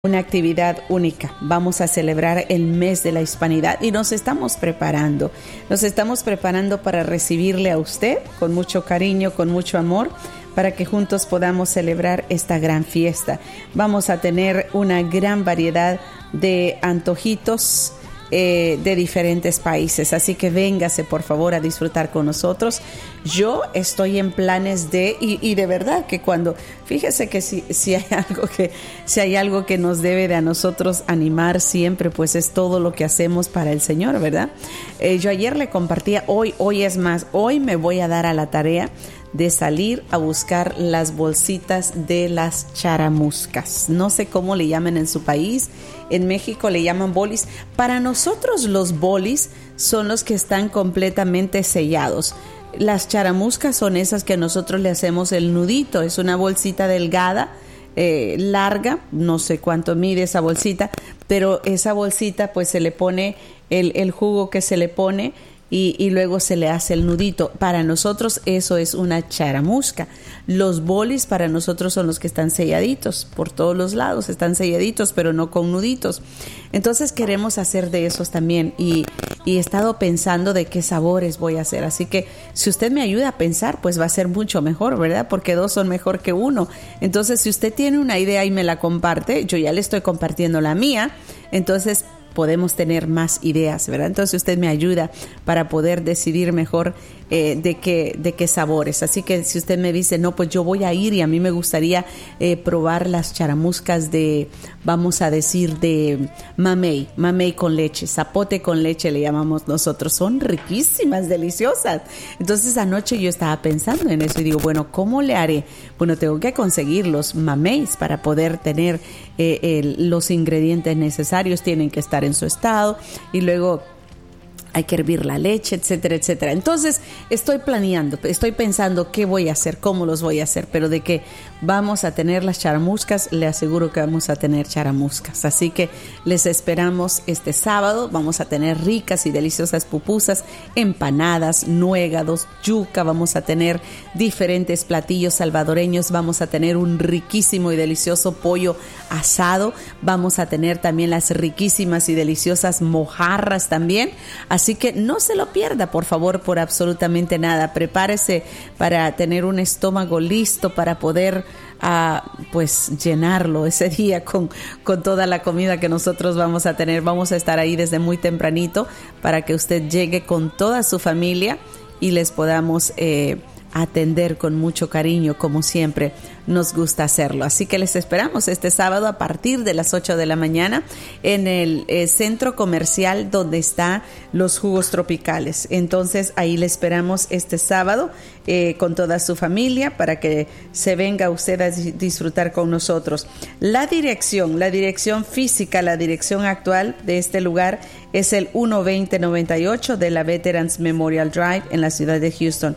Una actividad única. Vamos a celebrar el mes de la hispanidad y nos estamos preparando para recibirle a usted con mucho cariño, con mucho amor, para que juntos podamos celebrar esta gran fiesta. Vamos a tener una gran variedad de antojitos de diferentes países, así que véngase por favor a disfrutar con nosotros. Yo estoy en planes y de verdad que fíjese que si hay algo que nos debe de a nosotros animar siempre, pues es todo lo que hacemos para el Señor, ¿verdad? Yo ayer le compartía, hoy me voy a dar a la tarea de salir a buscar las bolsitas de las charamuscas. No sé cómo le llaman en su país. En México le llaman bolis. Para nosotros los bolis son los que están completamente sellados. Las charamuscas son esas que nosotros le hacemos el nudito. Es una bolsita delgada, larga, no sé cuánto mide esa bolsita, pero esa bolsita pues se le pone el jugo que se le pone y luego se le hace el nudito. Para nosotros eso es una charamusca. Los bolis para nosotros son los que están selladitos, por todos los lados están selladitos, pero no con nuditos. Entonces queremos hacer de esos también y he estado pensando de qué sabores voy a hacer. Así que si usted me ayuda a pensar, pues va a ser mucho mejor, ¿verdad? Porque dos son mejor que uno. Entonces si usted tiene una idea y me la comparte, yo ya le estoy compartiendo la mía, entonces podemos tener más ideas, ¿verdad? Entonces usted me ayuda para poder decidir mejor de qué sabores. Así que si usted me dice, no, pues yo voy a ir y a mí me gustaría probar las charamuscas de mamey con leche, zapote con leche le llamamos nosotros. Son riquísimas, deliciosas. Entonces anoche yo estaba pensando en eso y digo, bueno, ¿cómo le haré? Bueno, tengo que conseguir los mameys para poder tener los ingredientes necesarios. Tienen que estar en su estado y luego hay que hervir la leche, etcétera, etcétera. Entonces estoy pensando qué voy a hacer, cómo los voy a hacer, pero de que vamos a tener las charamuscas, le aseguro que vamos a tener charamuscas. Así que les esperamos este sábado. Vamos a tener ricas y deliciosas pupusas, empanadas, nuegados, yuca. Vamos a tener diferentes platillos salvadoreños. Vamos a tener un riquísimo y delicioso pollo asado. Vamos a tener también las riquísimas y deliciosas mojarras también. Así que no se lo pierda, por favor, por absolutamente nada. Prepárese para tener un estómago listo para poder pues llenarlo ese día con toda la comida que nosotros vamos a tener. Vamos a estar ahí desde muy tempranito para que usted llegue con toda su familia y les podamos atender con mucho cariño, como siempre nos gusta hacerlo. Así que les esperamos este sábado a partir de las 8 de la mañana en el centro comercial donde están los jugos tropicales. Entonces ahí le esperamos este sábado con toda su familia para que se venga usted a disfrutar con nosotros. La dirección física, la dirección actual de este lugar es el 12098 de la Veterans Memorial Drive en la ciudad de Houston.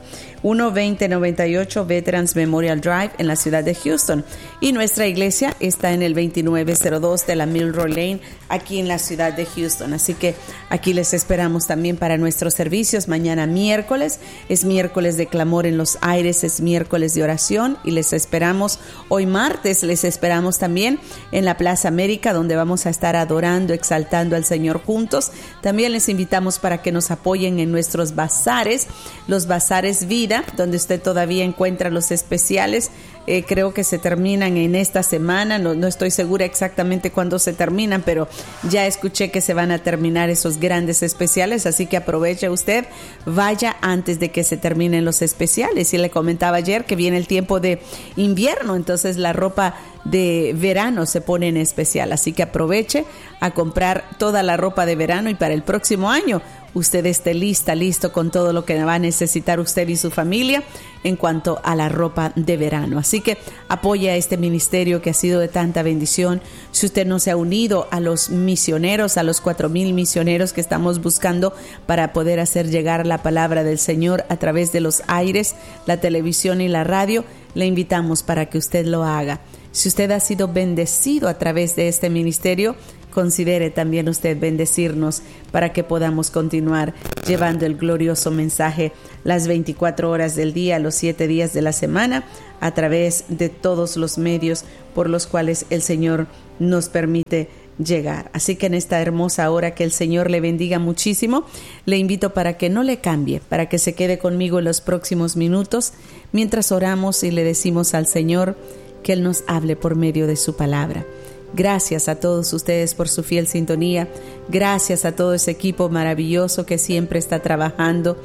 12098 Veterans Memorial Drive en la ciudad de Houston. Y nuestra iglesia está en el 2902 de la Milroy Lane, aquí en la ciudad de Houston. Así que aquí les esperamos también para nuestros servicios. Mañana miércoles es miércoles de clamor en los aires, es miércoles de oración y les esperamos. Hoy martes les esperamos también en la Plaza América, donde vamos a estar adorando, exaltando al Señor juntos. También les invitamos para que nos apoyen en nuestros bazares, los bazares Vida, donde usted todavía encuentra los especiales. Creo que se terminan en esta semana, no estoy segura exactamente cuándo se terminan, pero ya escuché que se van a terminar esos grandes especiales, así que aproveche usted, vaya antes de que se terminen los especiales. Y le comentaba ayer que viene el tiempo de invierno, entonces la ropa de verano se pone en especial, así que aproveche a comprar toda la ropa de verano y para el próximo año usted esté listo con todo lo que va a necesitar usted y su familia en cuanto a la ropa de verano. Así que apoya a este ministerio que ha sido de tanta bendición. Si usted no se ha unido a los misioneros, a los 4,000 misioneros que estamos buscando para poder hacer llegar la palabra del Señor a través de los aires, la televisión y la radio, le invitamos para que usted lo haga. Si usted ha sido bendecido a través de este ministerio, considere también usted bendecirnos para que podamos continuar llevando el glorioso mensaje las 24 horas del día, los 7 días de la semana, a través de todos los medios por los cuales el Señor nos permite llegar. Así que en esta hermosa hora, que el Señor le bendiga muchísimo, le invito para que no le cambie, para que se quede conmigo en los próximos minutos mientras oramos y le decimos al Señor que Él nos hable por medio de su palabra. Gracias a todos ustedes por su fiel sintonía. Gracias a todo ese equipo maravilloso que siempre está trabajando.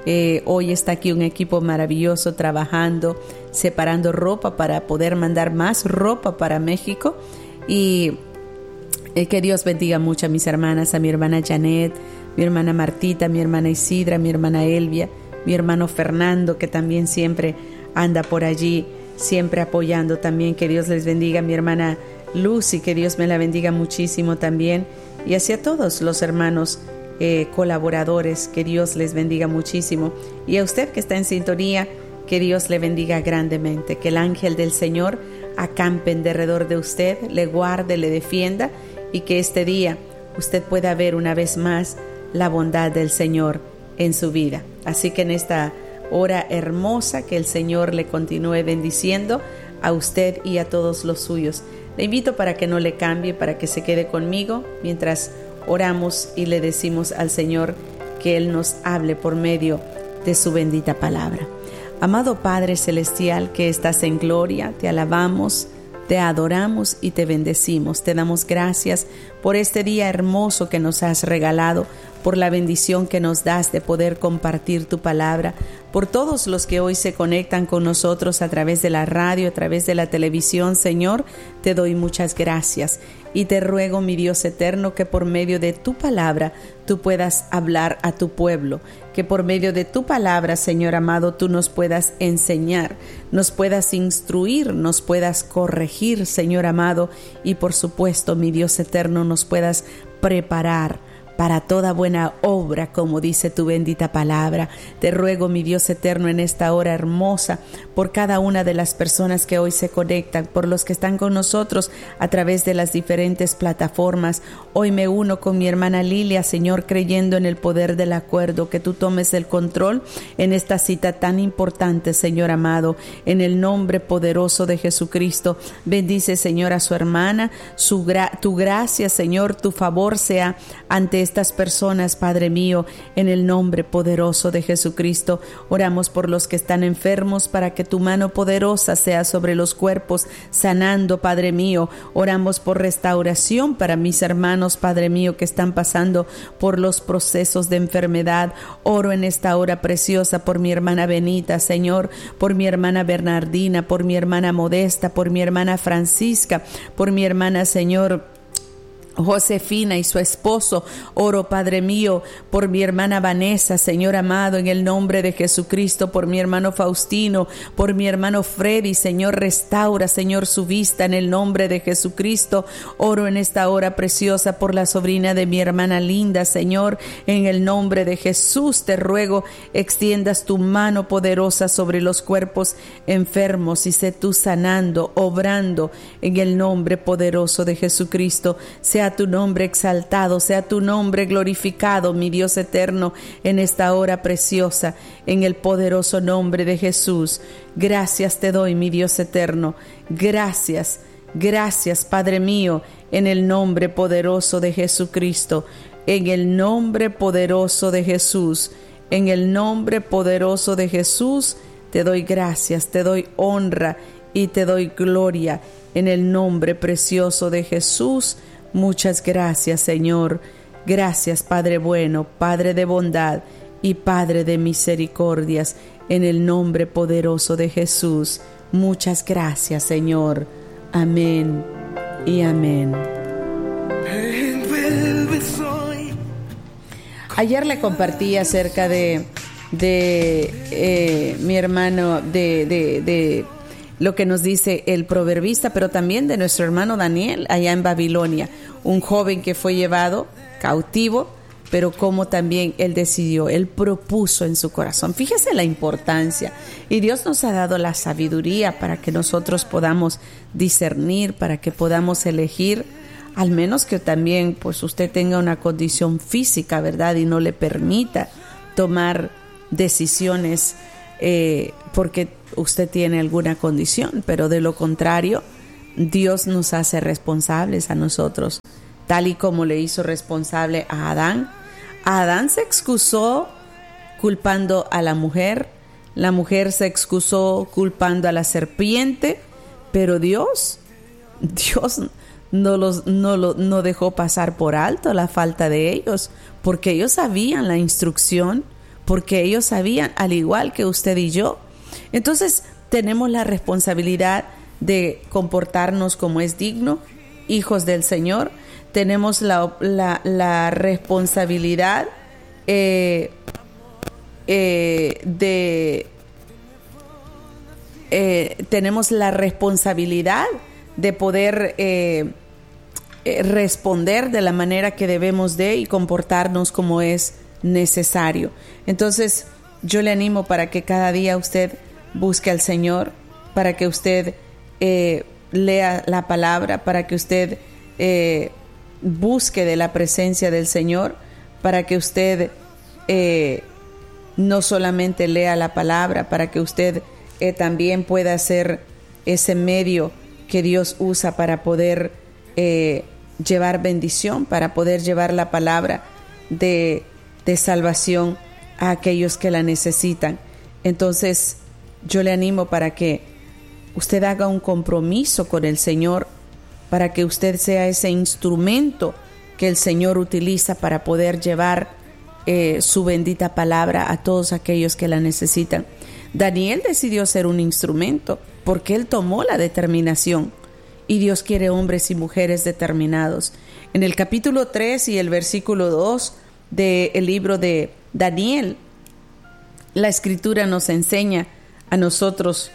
Hoy está aquí un equipo maravilloso trabajando, separando ropa para poder mandar más ropa para México. Y que Dios bendiga mucho a mis hermanas, a mi hermana Janet, mi hermana Martita, mi hermana Isidra, mi hermana Elvia, mi hermano Fernando, que también siempre anda por allí, siempre apoyando también. Que Dios les bendiga, mi hermana Lucy, que Dios me la bendiga muchísimo también, y hacia todos los hermanos colaboradores, que Dios les bendiga muchísimo, y a usted que está en sintonía, que Dios le bendiga grandemente, que el ángel del Señor acampe en derredor de usted, le guarde, le defienda, y que este día usted pueda ver una vez más la bondad del Señor en su vida. Así que en esta hora hermosa, que el Señor le continúe bendiciendo a usted y a todos los suyos. Le invito para que no le cambie, para que se quede conmigo mientras oramos y le decimos al Señor que Él nos hable por medio de su bendita palabra. Amado Padre Celestial, que estás en gloria, te alabamos, te adoramos y te bendecimos. Te damos gracias por este día hermoso que nos has regalado, por la bendición que nos das de poder compartir tu palabra, por todos los que hoy se conectan con nosotros a través de la radio, a través de la televisión. Señor, te doy muchas gracias y te ruego, mi Dios eterno, que por medio de tu palabra tú puedas hablar a tu pueblo, que por medio de tu palabra, Señor amado, tú nos puedas enseñar, nos puedas instruir, nos puedas corregir, Señor amado, y por supuesto, mi Dios eterno, nos puedas preparar para toda buena obra, como dice tu bendita palabra. Te ruego, mi Dios eterno, en esta hora hermosa, por cada una de las personas que hoy se conectan, por los que están con nosotros a través de las diferentes plataformas. Hoy me uno con mi hermana Lilia, Señor, creyendo en el poder del acuerdo, que tú tomes el control en esta cita tan importante, Señor amado, en el nombre poderoso de Jesucristo. Bendice, Señor, a su hermana, tu gracia, Señor, tu favor sea ante estas personas, Padre mío, en el nombre poderoso de Jesucristo. Oramos por los que están enfermos, para que tu mano poderosa sea sobre los cuerpos, sanando, Padre mío. Oramos por restauración para mis hermanos, Padre mío, que están pasando por los procesos de enfermedad. Oro en esta hora preciosa por mi hermana Benita, Señor, por mi hermana Bernardina, por mi hermana Modesta, por mi hermana Francisca, por mi hermana, Señor, Josefina y su esposo. Oro, Padre mío, por mi hermana Vanessa, Señor amado, en el nombre de Jesucristo, por mi hermano Faustino, por mi hermano Freddy. Señor, restaura, Señor, su vista en el nombre de Jesucristo. Oro en esta hora preciosa por la sobrina de mi hermana Linda, Señor, en el nombre de Jesús. Te ruego, extiendas tu mano poderosa sobre los cuerpos enfermos y sé tú sanando, obrando en el nombre poderoso de Jesucristo. Sea tu nombre exaltado, sea tu nombre glorificado, mi Dios eterno, en esta hora preciosa, en el poderoso nombre de Jesús. Gracias te doy, mi Dios eterno. Gracias, gracias, Padre mío, en el nombre poderoso de Jesucristo, en el nombre poderoso de Jesús, en el nombre poderoso de Jesús. Te doy gracias, te doy honra y te doy gloria, en el nombre precioso de Jesús. Muchas gracias, Señor. Gracias, Padre bueno, Padre de bondad y Padre de misericordias, en el nombre poderoso de Jesús. Muchas gracias, Señor. Amén y amén. Ayer le compartí acerca de mi hermano, de lo que nos dice el proverbista, pero también de nuestro hermano Daniel allá en Babilonia, un joven que fue llevado cautivo, pero como también él decidió, él propuso en su corazón. Fíjese la importancia, y Dios nos ha dado la sabiduría para que nosotros podamos discernir, para que podamos elegir al menos que también pues usted tenga una condición física, ¿verdad? Y no le permita tomar decisiones porque usted tiene alguna condición, pero de lo contrario, Dios nos hace responsables a nosotros, tal y como le hizo responsable a Adán. Adán se excusó culpando a la mujer se excusó culpando a la serpiente, pero Dios no dejó pasar por alto la falta de ellos, porque ellos sabían la instrucción, porque ellos sabían, al igual que usted y yo. Entonces tenemos la responsabilidad de comportarnos como es digno, hijos del Señor. Tenemos la responsabilidad tenemos la responsabilidad de poder responder de la manera que debemos de y comportarnos como es necesario. Entonces yo le animo para que cada día usted busque al Señor, para que usted lea la palabra, para que usted busque de la presencia del Señor, para que usted no solamente lea la palabra, para que usted también pueda ser ese medio que Dios usa para poder llevar bendición, para poder llevar la palabra de salvación a aquellos que la necesitan. Entonces yo le animo para que usted haga un compromiso con el Señor, para que usted sea ese instrumento que el Señor utiliza para poder llevar su bendita palabra a todos aquellos que la necesitan. Daniel decidió ser un instrumento porque él tomó la determinación, y Dios quiere hombres y mujeres determinados. En el capítulo 3 y el versículo 2 del libro de Daniel, la Escritura nos enseña a nosotros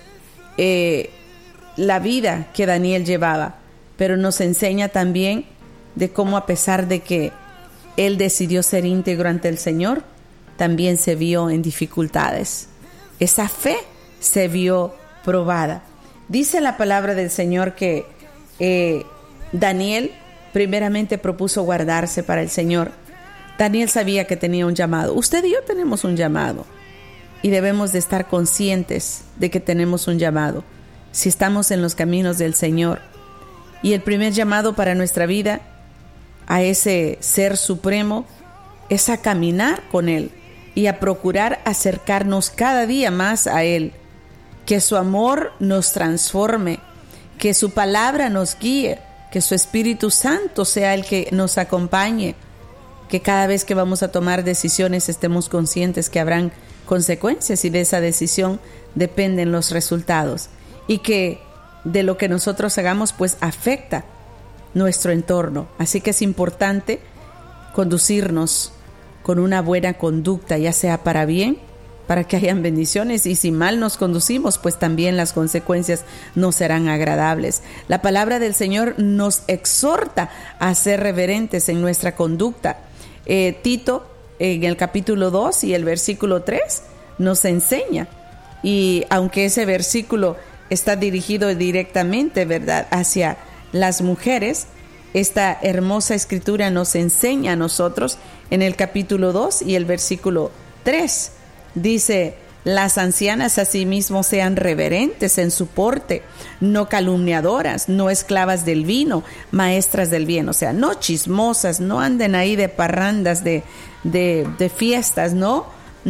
la vida que Daniel llevaba, pero nos enseña también de cómo, a pesar de que él decidió ser íntegro ante el Señor, también se vio en dificultades. Esa fe se vio probada. Dice la palabra del Señor que Daniel primeramente propuso guardarse para el Señor. Daniel sabía que tenía un llamado. Usted y yo tenemos un llamado y debemos de estar conscientes de que tenemos un llamado si estamos en los caminos del Señor. Y el primer llamado para nuestra vida a ese Ser Supremo es a caminar con Él y a procurar acercarnos cada día más a Él. Que su amor nos transforme, que su palabra nos guíe, que su Espíritu Santo sea el que nos acompañe, que cada vez que vamos a tomar decisiones estemos conscientes que habrán consecuencias y de esa decisión dependen los resultados, y que de lo que nosotros hagamos pues afecta nuestro entorno. Así que es importante conducirnos con una buena conducta, ya sea para bien, para que hayan bendiciones, y si mal nos conducimos, pues también las consecuencias no serán agradables. La palabra del Señor nos exhorta a ser reverentes en nuestra conducta. Tito, en el capítulo 2 y el versículo 3, nos enseña, y aunque ese versículo está dirigido directamente, ¿verdad?, hacia las mujeres, esta hermosa escritura nos enseña a nosotros en el capítulo 2 y el versículo 3. Dice: las ancianas asimismo sean reverentes en su porte, no calumniadoras, no esclavas del vino, maestras del bien. O sea, no chismosas, no anden ahí de parrandas, de fiestas, no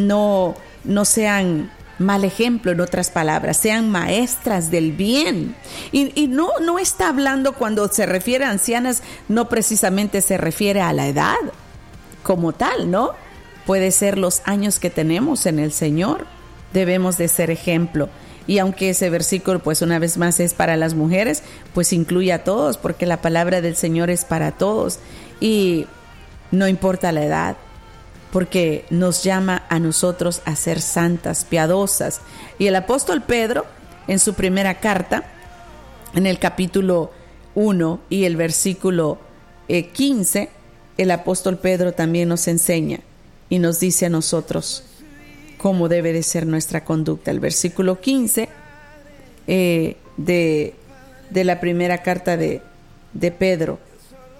sean mal ejemplo, en otras palabras, sean maestras del bien. Y no está hablando, cuando se refiere a ancianas, no precisamente se refiere a la edad como tal, ¿no? Puede ser los años que tenemos en el Señor. Debemos de ser ejemplo. Y aunque ese versículo, pues una vez más, es para las mujeres, pues incluye a todos, porque la palabra del Señor es para todos. Y no importa la edad, porque nos llama a nosotros a ser santas, piadosas. Y el apóstol Pedro, en su primera carta, en el capítulo 1 y el versículo 15, el apóstol Pedro también nos enseña y nos dice a nosotros cómo debe de ser nuestra conducta. El versículo 15 de la primera carta de Pedro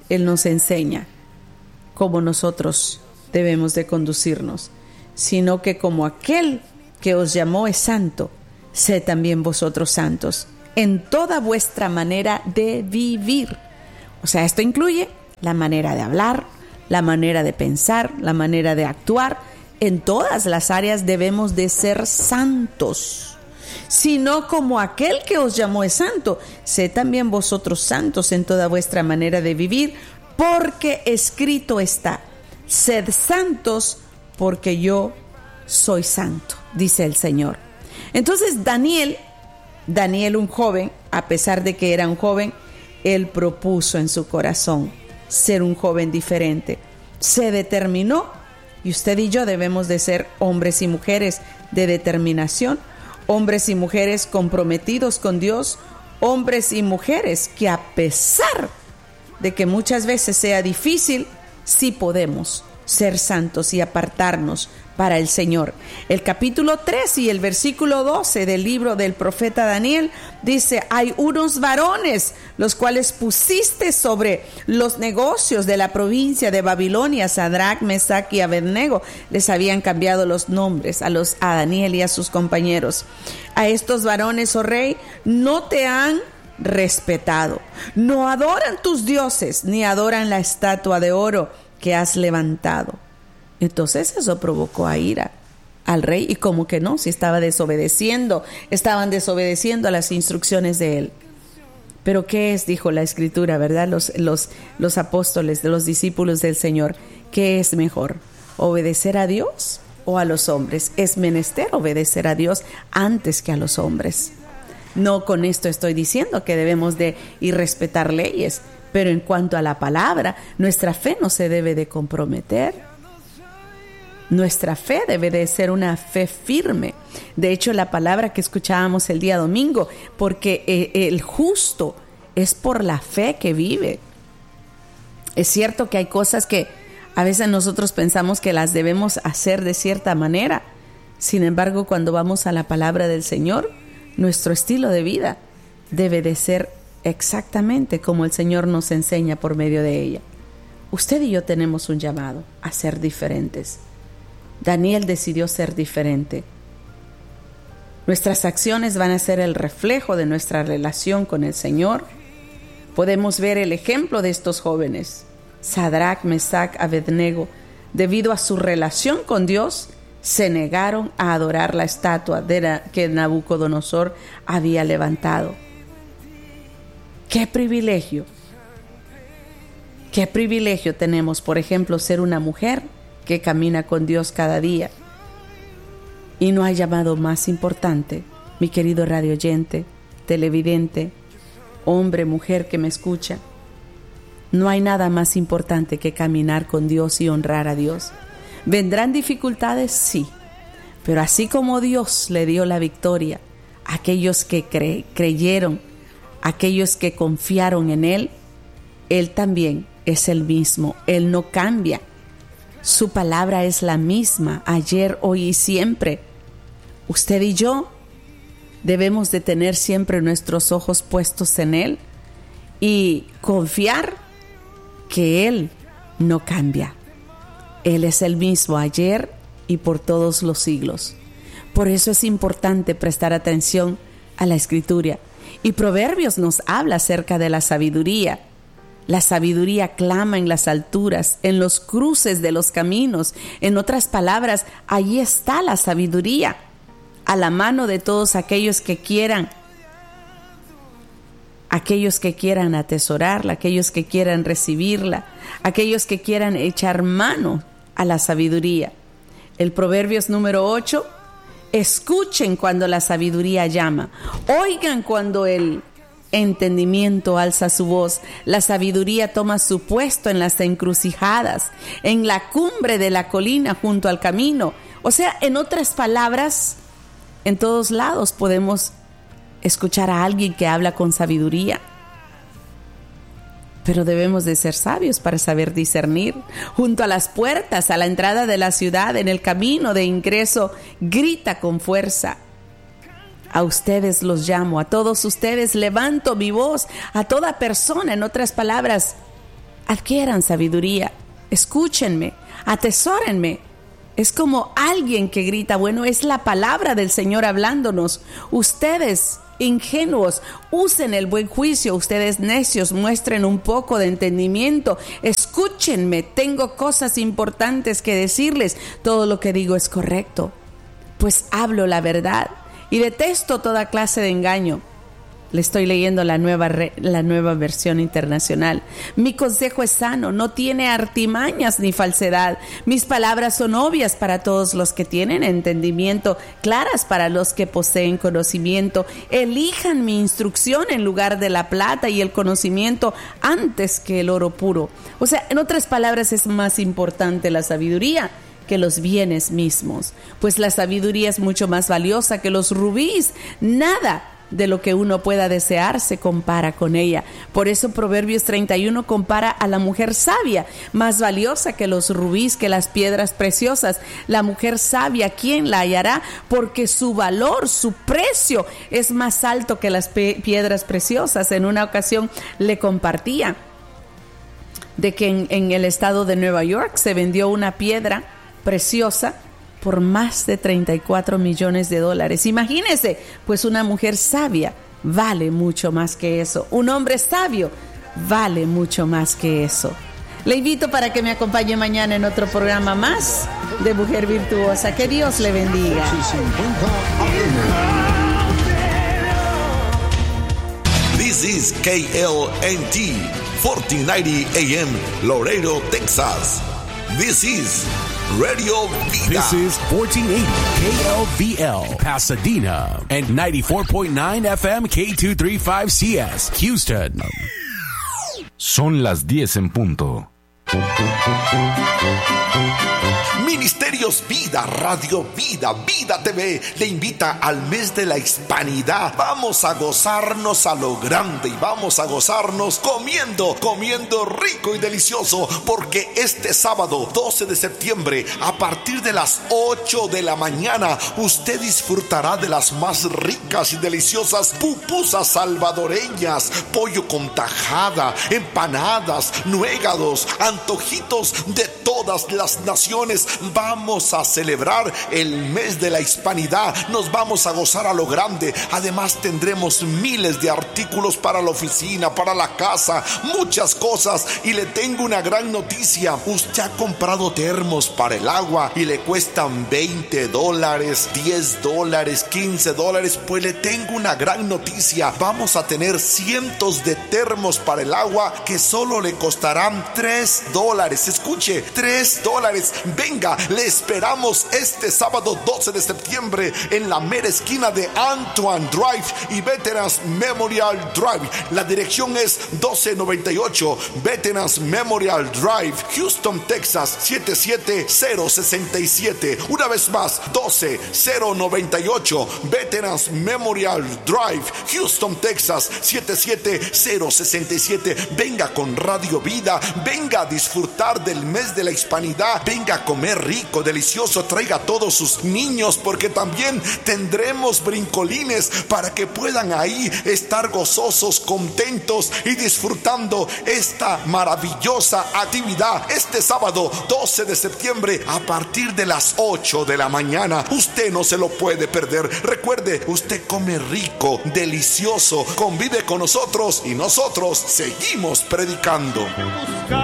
Él nos enseña cómo nosotros debemos de conducirnos, sino que como aquel que os llamó es santo, sed también vosotros santos en toda vuestra manera de vivir. O sea, esto incluye la manera de hablar, la manera de pensar, la manera de actuar. En todas las áreas debemos de ser santos. Sino como aquel que os llamó es santo, sed también vosotros santos en toda vuestra manera de vivir, porque escrito está, sed santos porque yo soy santo, dice el Señor. Entonces Daniel, un joven, a pesar de que era un joven, él propuso en su corazón ser un joven diferente. Se determinó, y usted y yo debemos de ser hombres y mujeres de determinación, hombres y mujeres comprometidos con Dios, hombres y mujeres que a pesar de que muchas veces sea difícil, sí podemos ser santos y apartarnos para el Señor. El capítulo 3 y el versículo 12 del libro del profeta Daniel dice: hay unos varones los cuales pusiste sobre los negocios de la provincia de Babilonia, Sadrach, Mesach y Abednego. Les habían cambiado los nombres a Daniel y a sus compañeros. A estos varones, oh rey, no te han respetado, no adoran tus dioses, ni adoran la estatua de oro que has levantado. Entonces eso provocó a ira al rey, y como que no, si estaban desobedeciendo a las instrucciones de él. Pero ¿qué es? Dijo la Escritura, ¿verdad? Los apóstoles, de los discípulos del Señor, ¿qué es mejor? ¿Obedecer a Dios o a los hombres? Es menester obedecer a Dios antes que a los hombres. No con esto estoy diciendo que debemos de irrespetar leyes, pero en cuanto a la palabra, nuestra fe no se debe de comprometer. Nuestra fe debe de ser una fe firme. De hecho, la palabra que escuchábamos el día domingo, porque el justo es por la fe que vive. Es cierto que hay cosas que a veces nosotros pensamos que las debemos hacer de cierta manera. Sin embargo, cuando vamos a la palabra del Señor, nuestro estilo de vida debe de ser exactamente como el Señor nos enseña por medio de ella. Usted y yo tenemos un llamado a ser diferentes. Daniel decidió ser diferente. Nuestras acciones van a ser el reflejo de nuestra relación con el Señor. Podemos ver el ejemplo de estos jóvenes, Sadrach, Mesach, Abednego. Debido a su relación con Dios, se negaron a adorar la estatua que Nabucodonosor había levantado. ¡Qué privilegio! ¡Qué privilegio tenemos, por ejemplo, ser una mujer que camina con Dios cada día! Y no hay llamado más importante, mi querido radioyente, televidente, hombre, mujer que me escucha. No hay nada más importante que caminar con Dios y honrar a Dios. ¿Vendrán dificultades? Sí, pero así como Dios le dio la victoria a aquellos que creyeron, aquellos que confiaron en Él, Él también es el mismo. Él no cambia. Su palabra es la misma, ayer, hoy y siempre. Usted y yo debemos de tener siempre nuestros ojos puestos en Él y confiar que Él no cambia. Él es el mismo ayer y por todos los siglos. Por eso es importante prestar atención a la Escritura. Y Proverbios nos habla acerca de la sabiduría. La sabiduría clama en las alturas, en los cruces de los caminos. En otras palabras, allí está la sabiduría, a la mano de todos aquellos que quieran atesorarla, aquellos que quieran recibirla, aquellos que quieran echar mano a la sabiduría. El Proverbios número 8, escuchen cuando la sabiduría llama, oigan cuando el entendimiento alza su voz. La sabiduría toma su puesto en las encrucijadas, en la cumbre de la colina junto al camino. O sea, en otras palabras, en todos lados podemos escuchar a alguien que habla con sabiduría. Pero debemos de ser sabios para saber discernir. Junto a las puertas, a la entrada de la ciudad, en el camino de ingreso, grita con fuerza. A ustedes los llamo, a todos ustedes levanto mi voz, a toda persona, en otras palabras, adquieran sabiduría, escúchenme, atesórenme. Es como alguien que grita, bueno, es la palabra del Señor hablándonos. Ustedes, ingenuos, usen el buen juicio. Ustedes, necios, muestren un poco de entendimiento. Escúchenme, tengo cosas importantes que decirles. Todo lo que digo es correcto, pues hablo la verdad y detesto toda clase de engaño. Le estoy leyendo la nueva versión internacional. Mi consejo es sano, no tiene artimañas ni falsedad. Mis palabras son obvias para todos los que tienen entendimiento, claras para los que poseen conocimiento. Elijan mi instrucción en lugar de la plata y el conocimiento antes que el oro puro. O sea, en otras palabras, es más importante la sabiduría que los bienes mismos, pues la sabiduría es mucho más valiosa que los rubíes. Nada de lo que uno pueda desear se compara con ella. Por eso Proverbios 31 compara a la mujer sabia, más valiosa que los rubíes, que las piedras preciosas. La mujer sabia, ¿quién la hallará? Porque su valor, su precio es más alto que las piedras preciosas. En una ocasión le compartía de que en el estado de Nueva York se vendió una piedra preciosa por más de $34 millones. Imagínese, pues una mujer sabia vale mucho más que eso. Un hombre sabio vale mucho más que eso. Le invito para que me acompañe mañana en otro programa más de Mujer Virtuosa. Que Dios le bendiga. This is KLNT 1490 AM Laredo, Texas. This is Radio Vida. This is 1480 KLVL Pasadena and 94.9 FM K235CS Houston. Son las 10 en punto. Ministerios Vida, Radio Vida, Vida TV le invita al mes de la hispanidad. Vamos a gozarnos a lo grande y vamos a gozarnos comiendo rico y delicioso, porque este sábado 12 de septiembre a partir de las 8 de la mañana usted disfrutará de las más ricas y deliciosas pupusas salvadoreñas, pollo con tajada, empanadas, nuegados, antojitos de todas las naciones. Vamos a celebrar el mes de la hispanidad, nos vamos a gozar a lo grande. Además tendremos miles de artículos para la oficina, para la casa, muchas cosas. Y le tengo una gran noticia: usted ha comprado termos para el agua y le cuestan $20, $10, $15. Pues le tengo una gran noticia: vamos a tener cientos de termos para el agua que solo le costarán $3. Escuche, $3. Venga, le esperamos este sábado 12 de septiembre en la mera esquina de Antoine Drive y Veterans Memorial Drive. La dirección es 1298 Veterans Memorial Drive, Houston, Texas 77067. Una vez más, 12098 Veterans Memorial Drive, Houston, Texas 77067. Venga con Radio Vida, venga a disfrutar del mes de la hispanidad, venga a comer rico, delicioso, traiga a todos sus niños, porque también tendremos brincolines para que puedan ahí estar gozosos, contentos y disfrutando esta maravillosa actividad este sábado 12 de septiembre a partir de las 8 de la mañana. Usted no se lo puede perder. Recuerde, usted come rico, delicioso, convive con nosotros y nosotros seguimos predicando.